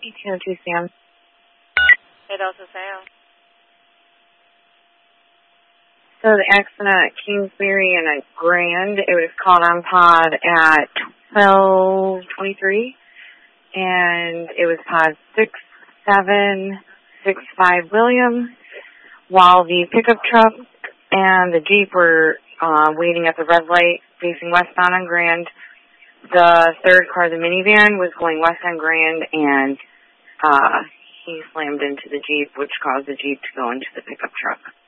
1802 Sam. It also Sam. So the accident at Kingsbury and at Grand, it was called on pod at 12:23, and it was pod 6765 William, while the pickup truck and the Jeep were waiting at the red light facing westbound on Grand. The third car, the minivan, was going west on Grand, and he slammed into the Jeep, which caused the Jeep to go into the pickup truck.